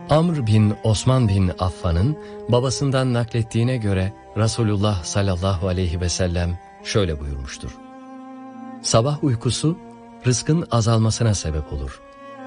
Amr bin Osman bin Affan'ın babasından naklettiğine göre Resulullah sallallahu aleyhi ve sellem şöyle buyurmuştur. Sabah uykusu rızkın azalmasına sebep olur.